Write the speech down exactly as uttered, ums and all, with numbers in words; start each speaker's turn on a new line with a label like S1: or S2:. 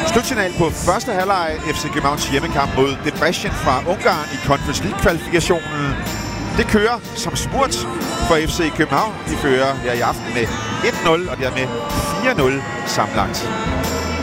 S1: Slutsignal på første halvleg. F C Københavns hjemmekamp mod Debrecen fra Ungarn i Conference League-kvalifikationen. Det kører som smurt for F C København. De fører her i aften med et nul, og dermed fire nul sammenlagt.